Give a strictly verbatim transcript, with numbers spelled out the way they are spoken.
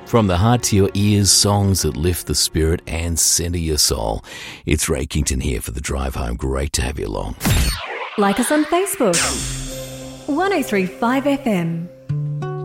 From the heart to your ears, songs that lift the spirit and centre your soul. It's Ray Kington here for The Drive Home. Great to have you along. Like us on Facebook. one oh three point five F M.